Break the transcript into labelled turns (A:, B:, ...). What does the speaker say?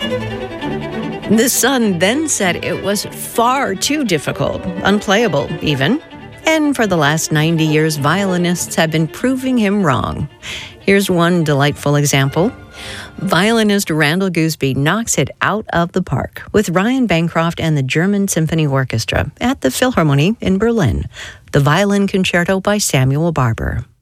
A: The Sun then said it was far too difficult, unplayable even. And for the last 90 years, violinists have been proving him wrong. Here's one delightful example. Violinist Randall Gooseby knocks it out of the park with Ryan Bancroft and the German Symphony Orchestra at the Philharmonie in Berlin. The Violin Concerto by Samuel Barber.